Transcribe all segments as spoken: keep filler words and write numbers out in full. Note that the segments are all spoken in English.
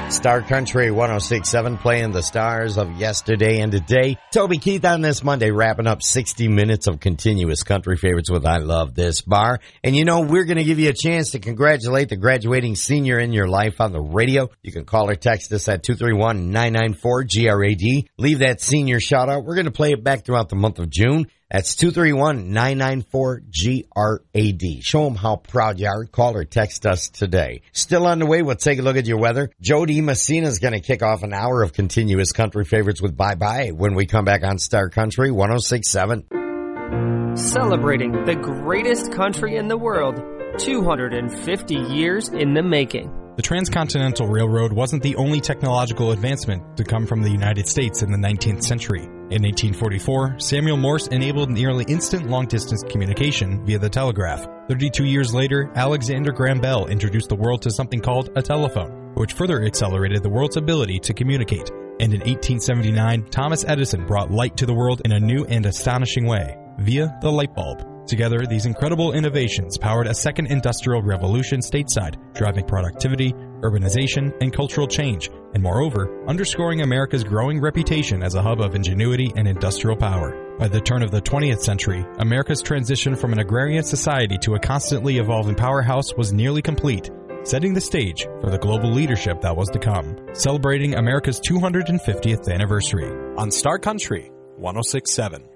Star Country one oh six point seven playing the stars of yesterday and today. Toby Keith on this Monday wrapping up sixty minutes of continuous country favorites with I Love This Bar. And you know, we're going to give you a chance to congratulate the graduating senior in your life on the radio. You can call or text us at two three one, nine nine four, G R A D. Leave that senior shout out. We're going to play it back throughout the month of June. That's two three one, nine nine four, G R A D. Show them how proud you are. Call or text us today. Still on the way, we'll take a look at your weather. Jody Messina is going to kick off an hour of continuous country favorites with Bye Bye when we come back on Star Country one oh six point seven. Celebrating the greatest country in the world, two hundred fifty years in the making. The Transcontinental Railroad wasn't the only technological advancement to come from the United States in the nineteenth century. In eighteen forty-four, Samuel Morse enabled nearly instant long-distance communication via the telegraph. thirty-two years later, Alexander Graham Bell introduced the world to something called a telephone, which further accelerated the world's ability to communicate. And in eighteen seventy-nine, Thomas Edison brought light to the world in a new and astonishing way, via the light bulb. Together, these incredible innovations powered a second industrial revolution stateside, driving productivity, urbanization, and cultural change, and moreover, underscoring America's growing reputation as a hub of ingenuity and industrial power. By the turn of the twentieth century, America's transition from an agrarian society to a constantly evolving powerhouse was nearly complete, setting the stage for the global leadership that was to come, celebrating America's two hundred fiftieth anniversary. On Star Country, one oh six point seven.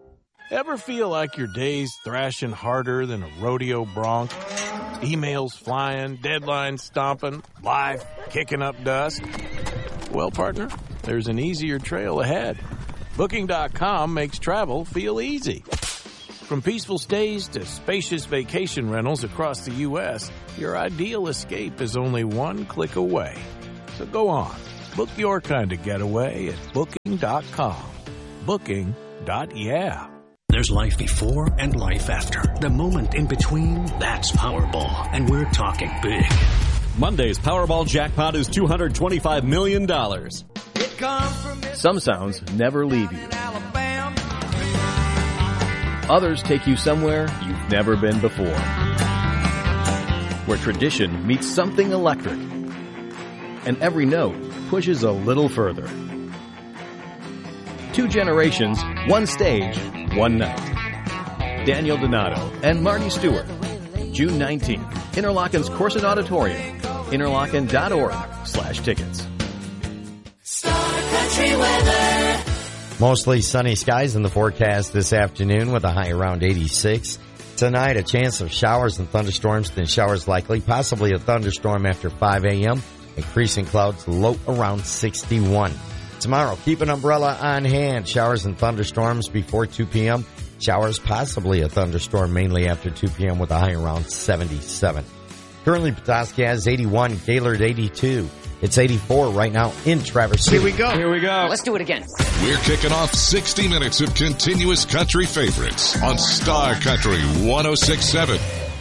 Ever feel like your day's thrashing harder than a rodeo bronc? Emails flying, deadlines stomping, life kicking up dust? Well, partner, there's an easier trail ahead. Booking dot com makes travel feel easy. From peaceful stays to spacious vacation rentals across the U S, your ideal escape is only one click away. So go on, book your kind of getaway at Booking dot com. Booking. Yeah. There's life before and life after. The moment in between, that's Powerball. And we're talking big. Monday's Powerball jackpot is two hundred twenty-five million dollars. Some sounds never leave you. Others take you somewhere you've never been before. Where tradition meets something electric. And every note pushes a little further. Two generations, one stage, one night. Daniel Donato and Marty Stewart. June nineteenth. Interlocken's Corson Auditorium. Interlocken dot org slash tickets. Star Country weather. Mostly sunny skies in the forecast this afternoon with a high around eighty-six. Tonight, a chance of showers and thunderstorms, then showers likely, possibly a thunderstorm after five a.m. Increasing clouds, low around sixty-one. Tomorrow, keep an umbrella on hand. Showers and thunderstorms before two p.m. Showers, possibly a thunderstorm mainly after two p.m. with a high around seventy-seven. Currently, Petoskey has eighty-one, Gaylord eighty-two. It's eighty-four right now in Traverse City. Here we go. Here we go. Let's do it again. We're kicking off sixty minutes of continuous country favorites on Star Country one oh six point seven.